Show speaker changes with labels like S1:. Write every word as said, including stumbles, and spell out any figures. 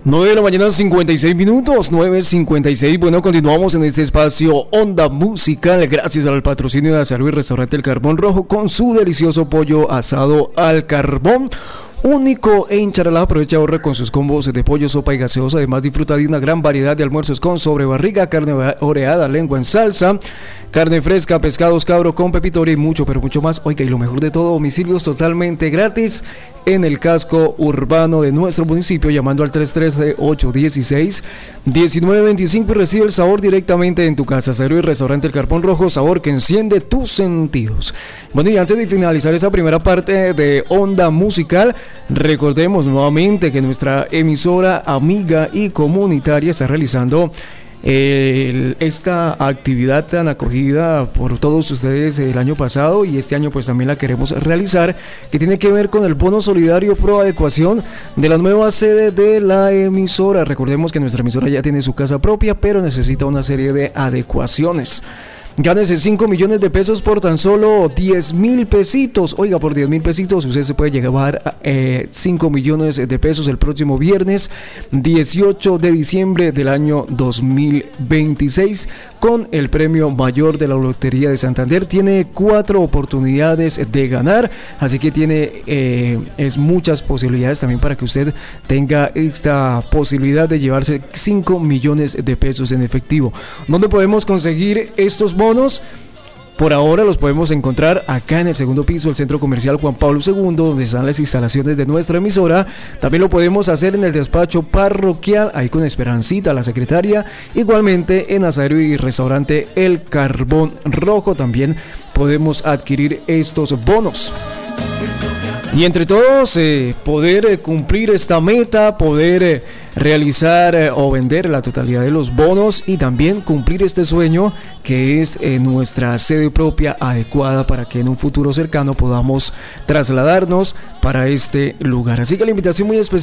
S1: nueve de la mañana, cincuenta y seis minutos, nueve cincuenta y seis. Bueno, continuamos en este espacio Onda Musical, gracias al patrocinio de Salud y Restaurante El Carbón Rojo, con su delicioso pollo asado al carbón. Único en Charalá. Aprovecha, ahorra con sus combos de pollo, sopa y gaseosa. Además, disfruta de una gran variedad de almuerzos con sobrebarriga, carne oreada, lengua en salsa, carne fresca, pescados cabro con pepitoria y mucho, pero mucho más. Oiga, y lo mejor de todo, domicilios totalmente gratis en el casco urbano de nuestro municipio, llamando al tres uno tres, ocho uno seis, uno nueve dos cinco y recibe el sabor directamente en tu casa. Cero y Restaurante El Carbón Rojo, sabor que enciende tus sentidos. Bueno, y antes de finalizar esta primera parte de Onda Musical, recordemos nuevamente que nuestra emisora amiga y comunitaria está realizando Eh, esta actividad tan acogida por todos ustedes el año pasado, y este año pues también la queremos realizar, que tiene que ver con el bono solidario pro adecuación de la nueva sede de la emisora. Recordemos que nuestra emisora ya tiene su casa propia, pero necesita una serie de adecuaciones. Gánese cinco millones de pesos por tan solo diez mil pesitos. Oiga, por diez mil pesitos usted se puede llevar a eh, cinco millones de pesos el próximo viernes dieciocho de diciembre del año dos mil veintiséis, con el premio mayor de la Lotería de Santander. Tiene cuatro oportunidades de ganar, así que tiene eh, es muchas posibilidades también para que usted tenga esta posibilidad de llevarse cinco millones de pesos en efectivo. ¿Dónde podemos conseguir estos bonos? Por ahora los podemos encontrar acá en el segundo piso del Centro Comercial Juan Pablo segundo, donde están las instalaciones de nuestra emisora. También lo podemos hacer en el despacho parroquial, ahí con Esperancita, la secretaria. Igualmente en Asadero y Restaurante El Carbón Rojo también podemos adquirir estos bonos. Y entre todos eh, poder eh, cumplir esta meta, poder eh, realizar eh, o vender la totalidad de los bonos, y también cumplir este sueño que es eh, nuestra sede propia adecuada para que en un futuro cercano podamos trasladarnos para este lugar. Así que la invitación muy especial